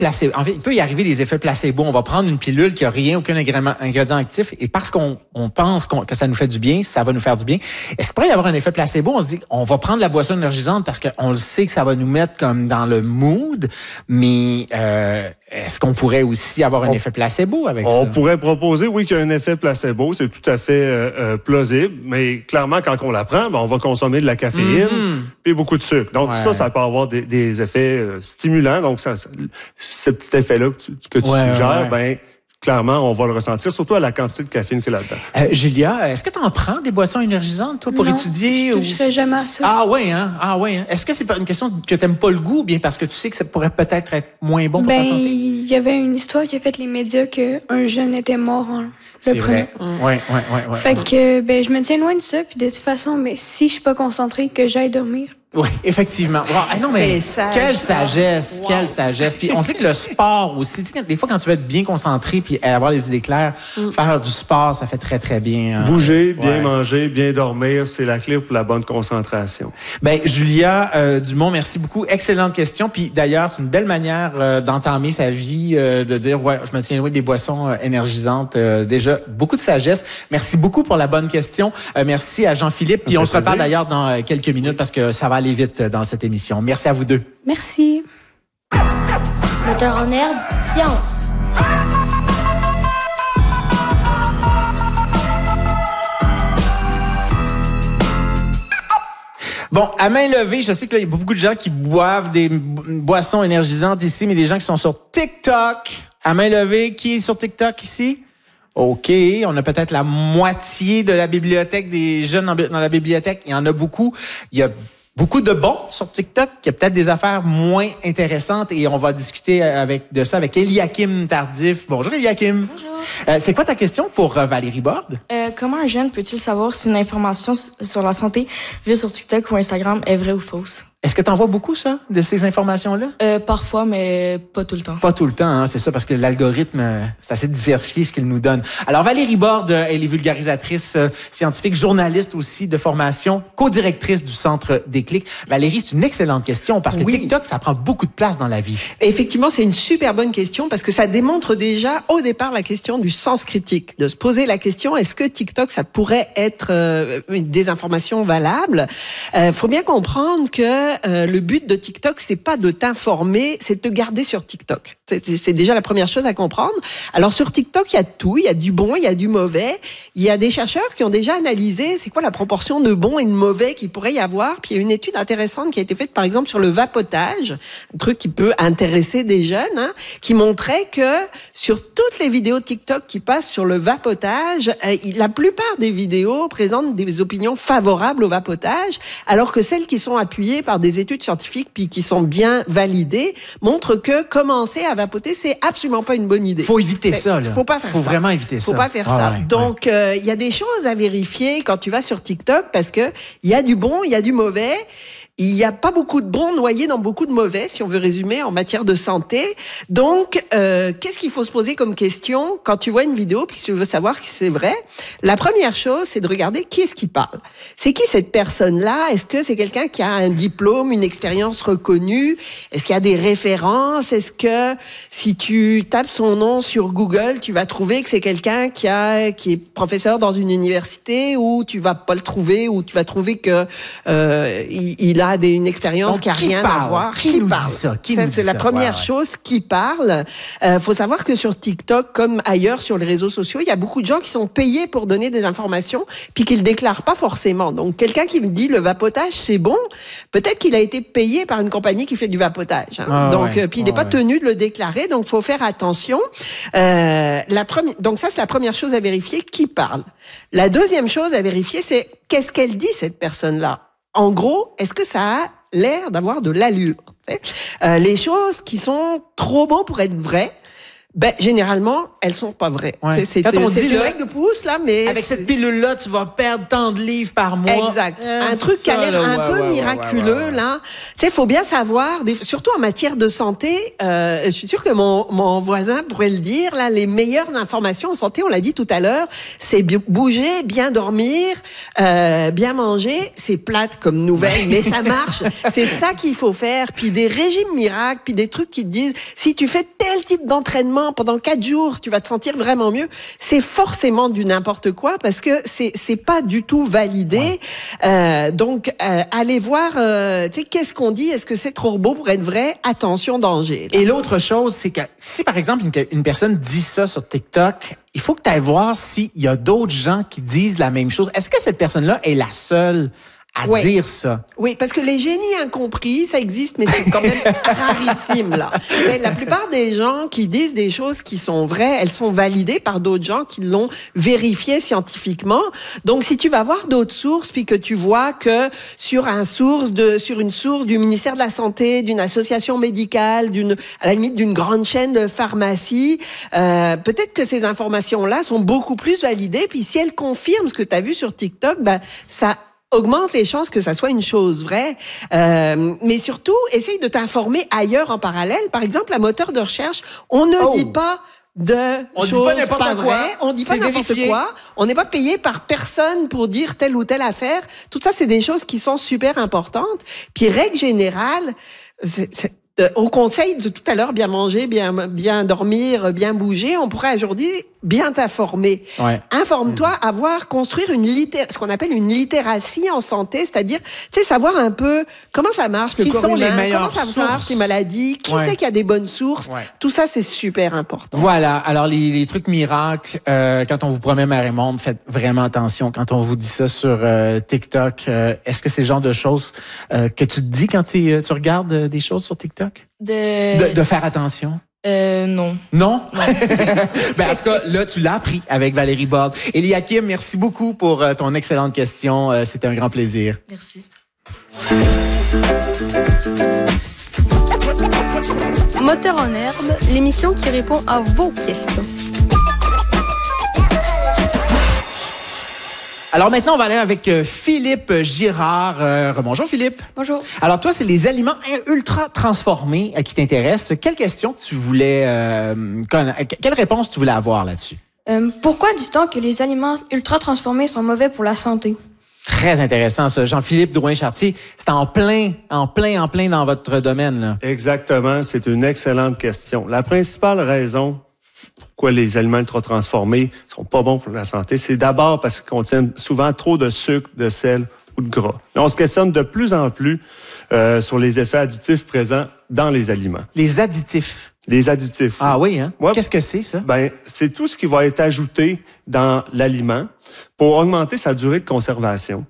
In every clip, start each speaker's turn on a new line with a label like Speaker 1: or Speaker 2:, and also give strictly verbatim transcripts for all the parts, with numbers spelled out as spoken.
Speaker 1: placebo. En fait, il peut y arriver des effets placebo. On va prendre une pilule qui a rien, aucun ingrédient, ingrédient actif, et parce qu'on on pense qu'on, que ça nous fait du bien, ça va nous faire du bien. Est-ce qu'il pourrait y avoir un effet placebo? On se dit, on va prendre la boisson énergisante parce qu'on le sait que ça va nous mettre comme dans le mood, mais euh, est-ce qu'on pourrait aussi avoir un on, effet placebo avec
Speaker 2: on
Speaker 1: ça?
Speaker 2: On pourrait proposer, oui, qu'il y a un effet placebo. C'est tout à fait euh, euh, plausible, mais clairement, quand on la prend, ben, on va consommer de la caféine mm-hmm. et beaucoup de sucre. Donc, ouais. ça, ça peut avoir des, des effets euh, stimulants. Donc, ça, ça, ce petit effet-là que tu, que tu
Speaker 1: ouais,
Speaker 2: suggères,
Speaker 1: ouais.
Speaker 2: ben clairement, on va le ressentir, surtout à la quantité de caféine qu'il y a là-dedans.
Speaker 1: Euh, Julia, est-ce que tu en prends des boissons énergisantes, toi, pour
Speaker 3: non,
Speaker 1: étudier?
Speaker 3: je toucherai ou... jamais à ça.
Speaker 1: Ah oui, hein? Ah oui, hein? Est-ce que c'est une question que tu n'aimes pas le goût ou bien parce que tu sais que ça pourrait peut-être être moins bon pour
Speaker 3: ben,
Speaker 1: ta santé?
Speaker 3: Il y avait une histoire qui a fait les médias qu'un jeune était mort en
Speaker 1: c'est
Speaker 3: le prenant.
Speaker 1: Vrai. Oui, oui, oui. Ouais,
Speaker 3: fait
Speaker 1: ouais.
Speaker 3: que ben, je me tiens loin de ça, puis de toute façon, ben, si je suis pas concentrée, que j'aille dormir.
Speaker 1: Oui, effectivement. Wow. Ah non, mais
Speaker 4: sage.
Speaker 1: Quelle sagesse, wow. quelle sagesse. Puis on sait que le sport aussi, tu sais, des fois quand tu veux être bien concentré puis avoir les idées claires, mm. faire du sport, ça fait très, très bien. Hein.
Speaker 2: Bouger, bien
Speaker 1: ouais.
Speaker 2: manger, bien dormir, c'est la clé pour la bonne concentration.
Speaker 1: Ben Julia euh, Dumont, merci beaucoup. Excellente question. Puis d'ailleurs, c'est une belle manière euh, d'entamer sa vie, euh, de dire, ouais, je me tiens loin des boissons euh, énergisantes. Euh, déjà, beaucoup de sagesse. Merci beaucoup pour la bonne question. Euh, merci à Jean-Philippe. Puis on se reparle d'ailleurs dans euh, quelques minutes parce que ça va aller vite dans cette émission. Merci à vous deux.
Speaker 3: Merci.
Speaker 5: Moteur en herbe, science.
Speaker 1: Bon, à main levée, je sais qu'il y a beaucoup de gens qui boivent des boissons énergisantes ici, mais des gens qui sont sur TikTok. À main levée, qui est sur TikTok ici? OK, on a peut-être la moitié de la bibliothèque des jeunes dans la bibliothèque. Il y en a beaucoup. Il y a beaucoup de bons sur TikTok. Il y a peut-être des affaires moins intéressantes et on va discuter avec, de ça avec Eliakim Tardif. Bonjour Eliakim.
Speaker 6: Bonjour.
Speaker 1: Euh, c'est quoi ta question pour euh, Valérie Borde?
Speaker 6: Euh, comment un jeune peut-il savoir si une information sur la santé vue sur TikTok ou Instagram est vraie ou fausse?
Speaker 1: Est-ce que tu en vois beaucoup, ça, de ces informations-là?
Speaker 6: Euh, parfois, mais pas tout le temps.
Speaker 1: Pas tout le temps, hein, c'est ça, parce que l'algorithme, euh, c'est assez diversifié ce qu'il nous donne. Alors, Valérie Borde, elle est vulgarisatrice euh, scientifique, journaliste aussi de formation, co-directrice du Centre Déclic. Valérie, c'est une excellente question, parce que oui. TikTok, ça prend beaucoup de place dans la vie.
Speaker 4: Effectivement, c'est une super bonne question, parce que ça démontre déjà, au départ, la question du sens critique, de se poser la question, est-ce que TikTok, ça pourrait être euh, des informations valables? Euh, faut bien comprendre que Euh, le but de TikTok, c'est pas de t'informer, c'est de te garder sur TikTok. C'est, c'est déjà la première chose à comprendre. Alors sur TikTok, il y a tout, il y a du bon, il y a du mauvais. Il y a des chercheurs qui ont déjà analysé c'est quoi la proportion de bon et de mauvais qu'il pourrait y avoir. Puis il y a une étude intéressante qui a été faite par exemple sur le vapotage, un truc qui peut intéresser des jeunes, hein, qui montrait que sur toutes les vidéos TikTok qui passent sur le vapotage, euh, la plupart des vidéos présentent des opinions favorables au vapotage, alors que celles qui sont appuyées par des études scientifiques puis qui sont bien validées montrent que commencer à vapoter, c'est absolument pas une bonne idée.
Speaker 1: Faut éviter ça, là.
Speaker 4: Faut pas faire
Speaker 1: Faut
Speaker 4: ça.
Speaker 1: Faut vraiment éviter ça.
Speaker 4: Faut pas faire
Speaker 1: ah,
Speaker 4: ça.
Speaker 1: Ouais,
Speaker 4: Donc, il ouais. euh, y a des choses à vérifier quand tu vas sur TikTok parce que il y a du bon, il y a du mauvais. Il n'y a pas beaucoup de bons noyés dans beaucoup de mauvais, si on veut résumer, en matière de santé. Donc, euh, qu'est-ce qu'il faut se poser comme question quand tu vois une vidéo puis que tu veux savoir que c'est vrai? La première chose, c'est de regarder qui est-ce qui parle. C'est qui cette personne-là? Est-ce que c'est quelqu'un qui a un diplôme, une expérience reconnue? Est-ce qu'il y a des références? Est-ce que si tu tapes son nom sur Google, tu vas trouver que c'est quelqu'un qui a qui est professeur dans une université, ou tu vas pas le trouver, ou tu vas trouver que euh, il, il a Des, une expérience
Speaker 1: Donc,
Speaker 4: qui a
Speaker 1: qui
Speaker 4: rien
Speaker 1: parle?
Speaker 4: à voir.
Speaker 1: Qui, qui nous parle? Dit ça? Qui
Speaker 4: ça,
Speaker 1: nous
Speaker 4: c'est
Speaker 1: dit
Speaker 4: la
Speaker 1: ça?
Speaker 4: première
Speaker 1: ouais, ouais.
Speaker 4: chose, qui parle. Euh, faut savoir que sur TikTok, comme ailleurs sur les réseaux sociaux, il y a beaucoup de gens qui sont payés pour donner des informations, puis qui le déclarent pas forcément. Donc, quelqu'un qui me dit le vapotage, c'est bon, peut-être qu'il a été payé par une compagnie qui fait du vapotage. Hein.
Speaker 1: Ah,
Speaker 4: donc,
Speaker 1: ouais.
Speaker 4: euh, puis il n'est
Speaker 1: ah,
Speaker 4: pas
Speaker 1: ouais.
Speaker 4: tenu de le déclarer, donc faut faire attention. Euh, la première, donc ça, c'est la première chose à vérifier, qui parle. La deuxième chose à vérifier, c'est qu'est-ce qu'elle dit, cette personne-là. En gros, est-ce que ça a l'air d'avoir de l'allure? Euh, les choses qui sont trop beaux pour être vraies, Ben, généralement, elles sont pas vraies.
Speaker 1: Ouais.
Speaker 4: C'est, c'est,
Speaker 1: Quand on
Speaker 4: c'est
Speaker 1: dit,
Speaker 4: une
Speaker 1: là,
Speaker 4: règle de pouce, là, mais...
Speaker 1: Avec
Speaker 4: c'est...
Speaker 1: cette pilule-là, tu vas perdre tant de livres par mois.
Speaker 4: Exact.
Speaker 1: Euh,
Speaker 4: un truc qui a l'air
Speaker 1: là,
Speaker 4: un
Speaker 1: ouais,
Speaker 4: peu
Speaker 1: ouais,
Speaker 4: miraculeux,
Speaker 1: ouais, ouais, ouais.
Speaker 4: là. Tu sais, il faut bien savoir, des, surtout en matière de santé, euh, je suis sûre que mon, mon voisin pourrait le dire, là, les meilleures informations en santé, on l'a dit tout à l'heure, c'est bi- bouger, bien dormir, euh, bien manger. C'est plate comme nouvelle, mais ça marche. C'est ça qu'il faut faire. Puis des régimes miracles, puis des trucs qui te disent, si tu fais tel type d'entraînement pendant quatre jours, tu vas te sentir vraiment mieux. C'est forcément du n'importe quoi parce que c'est c'est pas du tout validé. Ouais. Euh, donc euh, allez voir, euh, tu sais, qu'est-ce qu'on dit? Est-ce que c'est trop beau pour être vrai? Attention, danger. Là.
Speaker 1: Et l'autre chose, c'est que si par exemple une, une personne dit ça sur TikTok, il faut que tu ailles voir s'il y a d'autres gens qui disent la même chose. Est-ce que cette personne-là est la seule à ouais. dire ça?
Speaker 4: Oui, parce que les génies incompris, ça existe, mais c'est quand même rarissime, là. T'sais, la plupart des gens qui disent des choses qui sont vraies, elles sont validées par d'autres gens qui l'ont vérifié scientifiquement. Donc, si tu vas voir d'autres sources, puis que tu vois que sur un source de, sur une source du ministère de la Santé, d'une association médicale, d'une, à la limite d'une grande chaîne de pharmacie, euh, peut-être que ces informations-là sont beaucoup plus validées, puis si elles confirment ce que tu as vu sur TikTok, ben, ça augmente les chances que ça soit une chose vraie. Euh, mais surtout, essaye de t'informer ailleurs en parallèle. Par exemple, la moteur de recherche, on ne oh. dit pas de
Speaker 1: on
Speaker 4: choses
Speaker 1: dit pas n'importe
Speaker 4: pas
Speaker 1: quoi.
Speaker 4: vraies. On dit
Speaker 1: c'est
Speaker 4: pas n'importe
Speaker 1: vérifié.
Speaker 4: quoi. On n'est pas payé par personne pour dire telle ou telle affaire. Tout ça, c'est des choses qui sont super importantes. Puis, règle générale, c'est, c'est au conseil de tout à l'heure, bien manger, bien bien dormir, bien bouger, on pourrait aujourd'hui bien t'informer.
Speaker 1: Ouais.
Speaker 4: Informe-toi, mmh. avoir, construire une litté- ce qu'on appelle une littératie en santé, c'est-à-dire, tu sais, savoir un peu comment ça marche le
Speaker 1: qui
Speaker 4: corps
Speaker 1: sont
Speaker 4: humain,
Speaker 1: les meilleures
Speaker 4: comment ça
Speaker 1: sources?
Speaker 4: marche les maladies, qui
Speaker 1: ouais.
Speaker 4: c'est qu'il y a des bonnes sources.
Speaker 1: Ouais.
Speaker 4: Tout ça, c'est super important.
Speaker 1: Voilà. Alors, les, les trucs miracles, euh, quand on vous promet Marie-Monde, faites vraiment attention. Quand on vous dit ça sur euh, TikTok, euh, est-ce que c'est le genre de choses euh, que tu te dis quand t'es, tu regardes euh, des choses sur TikTok?
Speaker 6: De...
Speaker 1: De, de faire attention?
Speaker 6: Euh, non.
Speaker 1: Non?
Speaker 6: Non.
Speaker 1: Ben, en tout cas, là, tu l'as appris avec Valérie Borde. Eliakim, merci beaucoup pour euh, ton excellente question. Euh, c'était un grand plaisir.
Speaker 6: Merci.
Speaker 3: Moteur en herbe, l'émission qui répond à vos questions.
Speaker 1: Alors maintenant, on va aller avec euh, Philippe Girard. Euh, bonjour Philippe.
Speaker 3: Bonjour.
Speaker 1: Alors toi, c'est les aliments ultra transformés euh, qui t'intéressent. Quelle question tu voulais, euh, quelle réponse tu voulais avoir là-dessus?
Speaker 6: Euh, pourquoi dit-on que les aliments ultra transformés sont mauvais pour la santé?
Speaker 1: Très intéressant ça. Jean-Philippe Drouin-Chartier, c'est en plein, en plein, en plein dans votre domaine là.
Speaker 2: Exactement, c'est une excellente question. La principale raison pourquoi les aliments ultra transformés sont pas bons pour la santé, c'est d'abord parce qu'ils contiennent souvent trop de sucre, de sel ou de gras. Et on se questionne de plus en plus euh, sur les effets additifs présents dans les aliments.
Speaker 1: Les additifs.
Speaker 2: Les additifs.
Speaker 1: Ah oui, hein?
Speaker 2: Ouais.
Speaker 1: Qu'est-ce que c'est, ça?
Speaker 2: Ben, c'est tout ce qui va être ajouté dans l'aliment pour augmenter sa durée de conservation,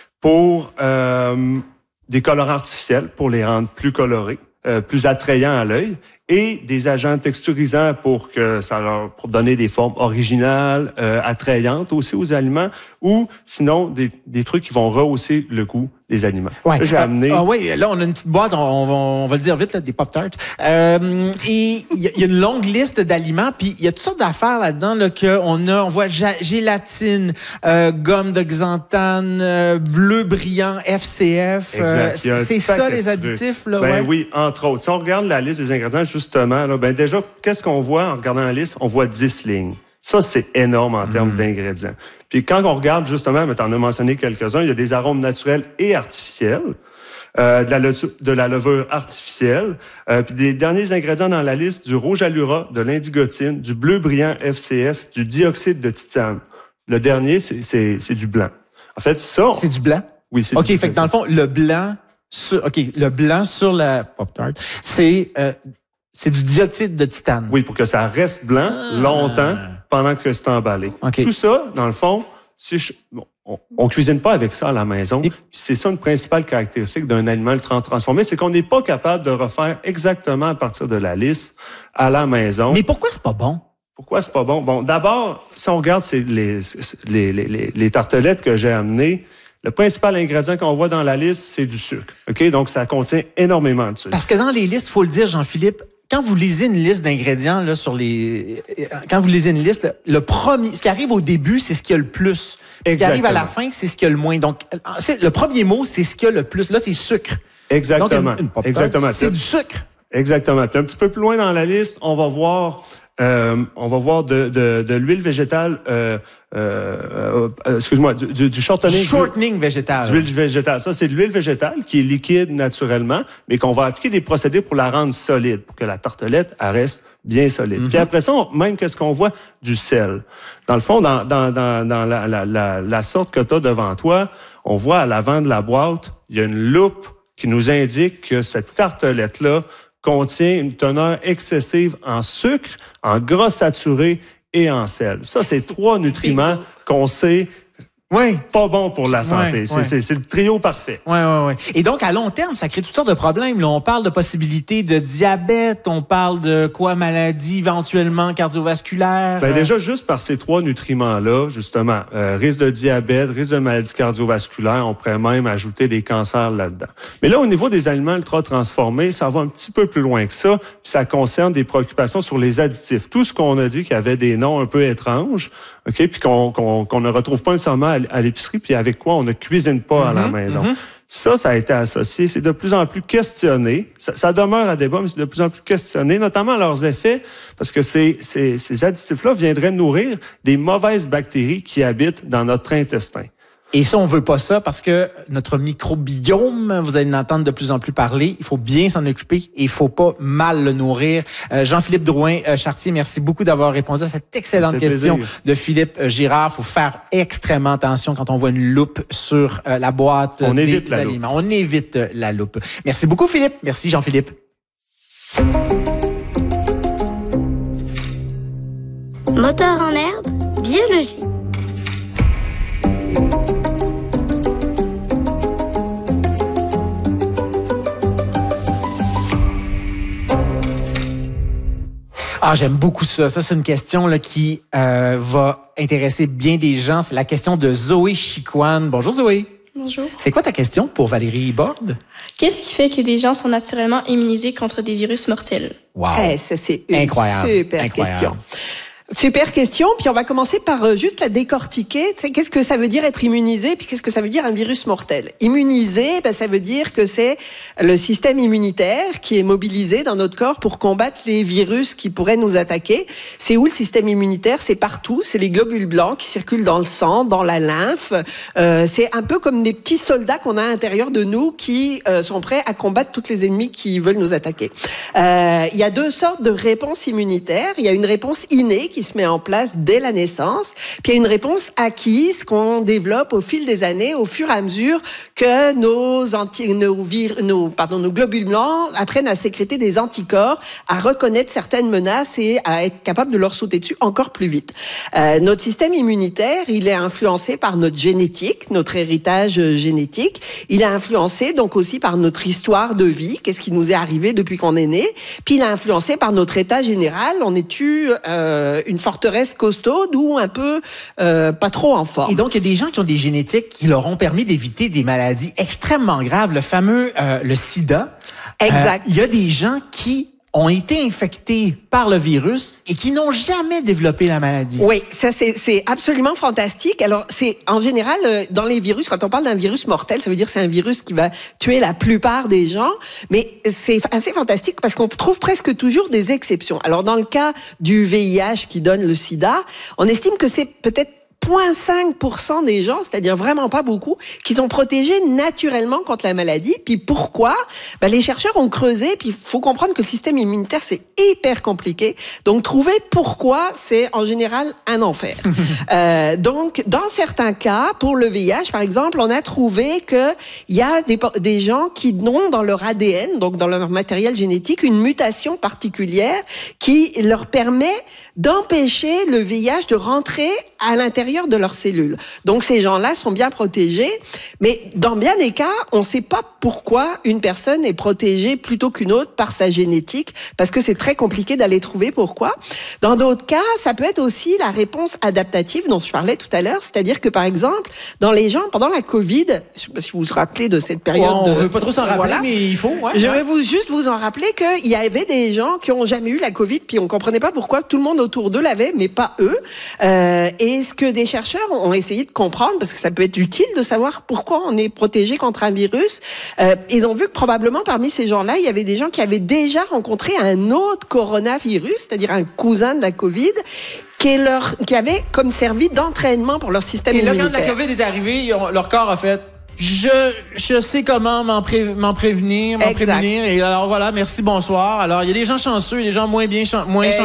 Speaker 2: pour euh, des colorants artificiels, pour les rendre plus colorés, euh, plus attrayants à l'œil, et des agents texturisants pour que ça leur pour donner des formes originales, euh, attrayantes aussi aux aliments, ou sinon des, des trucs qui vont rehausser le goût des aliments.
Speaker 1: Ouais.
Speaker 2: Là, j'ai
Speaker 1: ah,
Speaker 2: amené.
Speaker 1: Ah oui, là on a une petite boîte, on, on, va, on va le dire vite là, des Pop-Tarts. Euh, et il y, y a une longue liste d'aliments, puis il y a toutes sortes d'affaires là-dedans là que on a. On voit ja- gélatine, euh, gomme de xanthane, euh, bleu brillant, F C F. Euh,
Speaker 2: Exact.
Speaker 1: c'est ça les additifs là.
Speaker 2: Ben
Speaker 1: ouais.
Speaker 2: oui, entre autres. Si on regarde la liste des ingrédients justement, là, ben déjà, qu'est-ce qu'on voit en regardant la liste? On voit dix lignes. Ça, c'est énorme en termes mmh. d'ingrédients. Puis quand on regarde justement, mais t'en as mentionné quelques-uns, il y a des arômes naturels et artificiels, euh, de, la le- de la levure artificielle, euh, puis des derniers ingrédients dans la liste, du rouge allura, de l'indigotine, du bleu brillant F C F, du dioxyde de titane. Le dernier, c'est, c'est, c'est du blanc. En fait, ça...
Speaker 1: C'est du blanc?
Speaker 2: Oui, c'est
Speaker 1: OK,
Speaker 2: du blanc.
Speaker 1: OK, fait que dans le fond, le blanc sur, OK, le blanc sur la Pop-Tart, c'est... Euh, C'est du dioxyde de titane.
Speaker 2: Oui, pour que ça reste blanc ah. longtemps pendant que c'est emballé.
Speaker 1: Okay.
Speaker 2: Tout ça, dans le fond, si je, bon, on, on cuisine pas avec ça à la maison. Et... C'est ça une principale caractéristique d'un aliment ultra transformé, c'est qu'on n'est pas capable de refaire exactement à partir de la liste à la maison.
Speaker 1: Mais pourquoi c'est pas bon?
Speaker 2: Pourquoi c'est pas bon? Bon, d'abord, si on regarde c'est les, les, les, les, les tartelettes que j'ai amenées, le principal ingrédient qu'on voit dans la liste, c'est du sucre. OK? Donc, ça contient énormément de sucre.
Speaker 1: Parce que dans les listes, il faut le dire, Jean-Philippe, quand vous lisez une liste d'ingrédients là sur les, quand vous lisez une liste, le premier, ce qui arrive au début, c'est ce qu'il y a le plus. Ce qui arrive à la fin, c'est ce qu'il y a le moins. Donc, c'est, le premier mot, c'est ce qu'il y a le plus. Là, c'est sucre.
Speaker 2: Exactement.
Speaker 1: Donc, une, une
Speaker 2: Exactement.
Speaker 1: C'est du sucre.
Speaker 2: Exactement. Puis un petit peu plus loin dans la liste, on va voir, euh, on va voir de, de, de l'huile végétale. Euh, euh, euh, excuse-moi, du, du, du shortening.
Speaker 1: Shortening végétal.
Speaker 2: D'huile végétale. Ça, c'est de l'huile végétale qui est liquide naturellement, mais qu'on va appliquer des procédés pour la rendre solide, pour que la tartelette elle reste bien solide. Mm-hmm. Puis après ça, on, même qu'est-ce qu'on voit? Du sel. Dans le fond, dans, dans, dans, dans la, la, la, la sorte que tu as devant toi, on voit à l'avant de la boîte, il y a une loupe qui nous indique que cette tartelette-là contient une teneur excessive en sucre, en gras saturé et en sel. Ça, c'est trois nutriments qu'on sait
Speaker 1: oui.
Speaker 2: pas bons pour la santé.
Speaker 1: Oui,
Speaker 2: c'est,
Speaker 1: oui.
Speaker 2: c'est, c'est le trio parfait.
Speaker 1: Oui, oui, oui. Et donc, à long terme, ça crée toutes sortes de problèmes. Là, on parle de possibilités de diabète, on parle de quoi, maladie éventuellement cardiovasculaire.
Speaker 2: Ben déjà, juste par ces trois nutriments-là, justement, euh, risque de diabète, risque de maladie cardiovasculaire, on pourrait même ajouter des cancers là-dedans. Mais là, au niveau des aliments ultra-transformés, ça va un petit peu plus loin que ça, puis ça concerne des préoccupations sur les additifs. Tout ce qu'on a dit qui avait des noms un peu étranges, OK, puis qu'on, qu'on, qu'on ne retrouve pas nécessairement à l'épicerie, puis avec quoi on ne cuisine pas mm-hmm, à la maison. Mm-hmm. Ça, ça a été associé, c'est de plus en plus questionné. Ça, ça demeure à débat, mais c'est de plus en plus questionné, notamment leurs effets, parce que ces, ces, ces additifs-là viendraient nourrir des mauvaises bactéries qui habitent dans notre intestin.
Speaker 1: Et ça, on veut pas ça parce que notre microbiome, vous allez en entendre de plus en plus parler, il faut bien s'en occuper et il faut pas mal le nourrir. Euh, Jean-Philippe Drouin-Chartier, merci beaucoup d'avoir répondu à cette excellente question plaisir. de Philippe Girard. Il faut faire extrêmement attention quand on voit une loupe sur euh, la boîte
Speaker 2: on
Speaker 1: des
Speaker 2: évite la
Speaker 1: aliments.
Speaker 2: Loupe.
Speaker 1: On évite la loupe. Merci beaucoup, Philippe. Merci, Jean-Philippe.
Speaker 5: Moteur en herbe, biologie.
Speaker 1: Ah, j'aime beaucoup ça. Ça, c'est une question là, qui euh, va intéresser bien des gens. C'est la question de Zoé Chicoine. Bonjour, Zoé.
Speaker 6: Bonjour.
Speaker 1: C'est quoi ta question pour Valérie Borde?
Speaker 6: Qu'est-ce qui fait que des gens sont naturellement immunisés contre des virus mortels?
Speaker 1: Wow.
Speaker 4: Hey, ça, c'est une
Speaker 1: Incroyable.
Speaker 4: super
Speaker 1: Incroyable.
Speaker 4: question. Super question, puis on va commencer par euh, juste la décortiquer. Tu sais, qu'est-ce que ça veut dire être immunisé, puis qu'est-ce que ça veut dire un virus mortel? Immunisé, ben, ça veut dire que c'est le système immunitaire qui est mobilisé dans notre corps pour combattre les virus qui pourraient nous attaquer. C'est où le système immunitaire? C'est partout, c'est les globules blancs qui circulent dans le sang, dans la lymphe. Euh, c'est un peu comme des petits soldats qu'on a à l'intérieur de nous qui euh, sont prêts à combattre tous les ennemis qui veulent nous attaquer. Euh, il y a deux sortes de réponses immunitaires. Il y a une réponse innée qui se met en place dès la naissance, puis il y a une réponse acquise qu'on développe au fil des années, au fur et à mesure que nos anti, nos, vir, nos, pardon, nos globules blancs apprennent à sécréter des anticorps, à reconnaître certaines menaces et à être capable de leur sauter dessus encore plus vite. Euh, notre système immunitaire, il est influencé par notre génétique, notre héritage génétique. Il est influencé donc aussi par notre histoire de vie, qu'est-ce qui nous est arrivé depuis qu'on est né. Puis il est influencé par notre état général. On est-tu euh, une forteresse costaude ou un peu euh, pas trop en forme.
Speaker 1: Et donc, il y a des gens qui ont des génétiques qui leur ont permis d'éviter des maladies extrêmement graves. Le fameux, euh, le sida.
Speaker 4: Exact.
Speaker 1: Euh, il y a des gens qui ont été infectés par le virus et qui n'ont jamais développé la maladie.
Speaker 4: Oui, ça c'est c'est absolument fantastique. Alors c'est en général euh, dans les virus, quand on parle d'un virus mortel, ça veut dire que c'est un virus qui va tuer la plupart des gens, mais c'est assez fantastique parce qu'on trouve presque toujours des exceptions. Alors dans le cas du V I H qui donne le sida, on estime que c'est peut-être zéro virgule cinq pour cent des gens, c'est-à-dire vraiment pas beaucoup, qui sont protégés naturellement contre la maladie. Puis pourquoi? Ben, les chercheurs ont creusé, puis il faut comprendre que le système immunitaire, c'est hyper compliqué. Donc, trouver pourquoi, c'est en général un enfer. euh, donc, dans certains cas, pour le V I H, par exemple, on a trouvé qu'il y a des, des gens qui ont dans leur A D N, donc dans leur matériel génétique, une mutation particulière qui leur permet d'empêcher le V I H de rentrer à l'intérieur l'intérieur de leurs cellules. Donc, ces gens-là sont bien protégés. Mais dans bien des cas, on ne sait pas pourquoi une personne est protégée plutôt qu'une autre par sa génétique, parce que c'est très compliqué d'aller trouver pourquoi. Dans d'autres cas, ça peut être aussi la réponse adaptative dont je parlais tout à l'heure, c'est-à-dire que, par exemple, dans les gens, pendant la COVID, je ne sais pas si vous vous rappelez de cette période...
Speaker 1: On
Speaker 4: de...
Speaker 1: ne veut pas trop s'en rappeler,
Speaker 4: voilà.
Speaker 1: mais il faut. Ouais,
Speaker 4: J'aimerais
Speaker 1: ouais.
Speaker 4: vous juste vous en rappeler qu'il y avait des gens qui ont jamais eu la COVID, puis on comprenait pas pourquoi tout le monde autour d'eux l'avait, mais pas eux. Euh, et ce que des chercheurs ont essayé de comprendre, parce que ça peut être utile de savoir pourquoi on est protégé contre un virus, euh, ils ont vu que probablement parmi ces gens-là, il y avait des gens qui avaient déjà rencontré un autre coronavirus, c'est-à-dire un cousin de la COVID, qui, est leur, qui avait comme servi d'entraînement pour leur système
Speaker 1: Et là,
Speaker 4: immunitaire.
Speaker 1: quand la COVID est arrivée, ils ont- leur corps a fait... Je, je sais comment m'en, pré, m'en prévenir, m'en
Speaker 4: Exact.
Speaker 1: prévenir. Et alors voilà, merci, bonsoir. Alors, il y a des gens chanceux et des gens moins bien chan- moins chanceux.